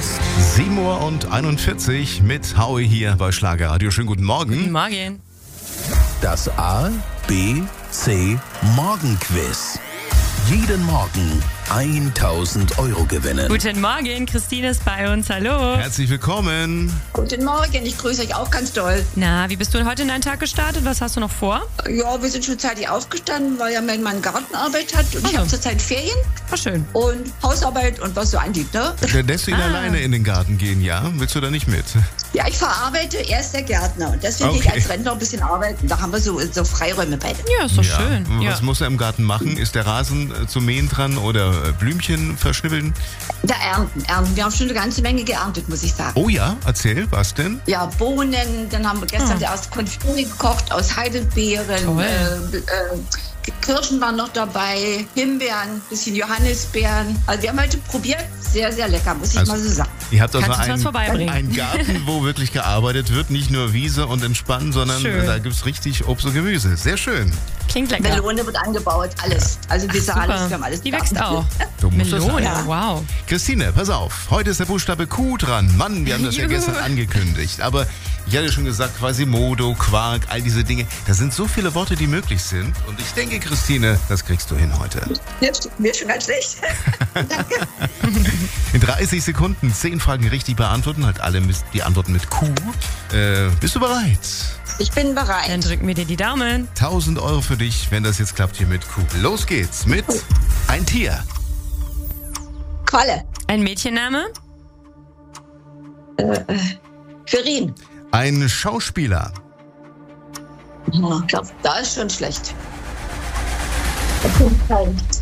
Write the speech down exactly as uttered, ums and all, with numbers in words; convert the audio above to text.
Morgenquiz. sieben Uhr und einundvierzig mit Howie hier bei Schlagerradio. Schönen guten Morgen. Guten Morgen. Das A, B, C Morgenquiz. Jeden Morgen tausend Euro gewinnen. Guten Morgen, Christine ist bei uns. Hallo. Herzlich willkommen. Guten Morgen, ich grüße euch auch ganz doll. Na, wie bist du heute in deinen Tag gestartet? Was hast du noch vor? Ja, wir sind schon zeitig aufgestanden, weil ja mein Mann Gartenarbeit hat und Ach ich so. habe zurzeit Ferien War schön. und Hausarbeit und was so anliegt, ne? Der lässt ihn Ah. alleine in den Garten gehen, ja? Willst du da nicht mit? Ja, ich verarbeite, er ist der Gärtner und deswegen Okay. gehe ich als Rentner ein bisschen arbeiten. Da haben wir so, so Freiräume beide. Ja, ist doch schön. Und Ja. Was muss er im Garten machen? Ist der Rasen äh, zum Mähen dran oder äh, Blümchen verschnibbeln? Da ernten, ernten. Wir haben schon eine ganze Menge geerntet, muss ich sagen. Oh ja, erzähl, was denn? Ja, Bohnen, dann haben wir gestern Hm. die erste Konfitüre gekocht aus Heidelbeeren, Toll. äh, äh, Kirschen waren noch dabei, Himbeeren, bisschen Johannisbeeren. Also wir haben heute probiert, sehr, sehr lecker, muss ich Also- mal so sagen. Ihr habt also Kannst du uns was vorbeibringen? einen Garten, wo wirklich gearbeitet wird. Nicht nur Wiese und Entspannen, sondern Schön. da gibt es richtig Obst und Gemüse. Sehr schön. Klingt lecker. Melone wird angebaut, alles. Also wir sagen alles, Super. wir haben alles Die da. wächst auch. Du musst das Melone, sagen. wow. Christine, pass auf. Heute ist der Buchstabe Q dran. Mann, wir haben das ja Juhu. gestern angekündigt. Aber ich hatte schon gesagt, Quasimodo, Quark, all diese Dinge. Da sind so viele Worte, die möglich sind. Und ich denke, Christine, das kriegst du hin heute. Mir, mir schon ganz schlecht. Danke. In dreißig Sekunden zehn Fragen richtig beantworten. Halt alle mis- die Antworten mit Q. Äh, bist du bereit? Ich bin Dann bereit. drücken wir dir die Daumen. tausend Euro für dich, wenn das jetzt klappt hier mit Q. Los geht's mit ein Tier. Qualle. Ein Mädchenname? Quirin. Ein Schauspieler. Ich glaube, da ist schon schlecht.